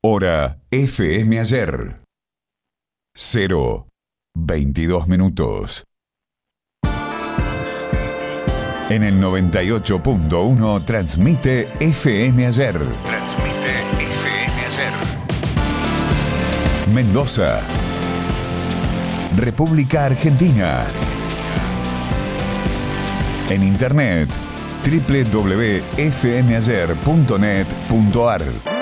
Hora FM Ayer. 0:22 minutos. En el 98.1 transmite FM Ayer. Transmite FM Ayer. Mendoza. República Argentina. En internet www.fmayer.net.ar.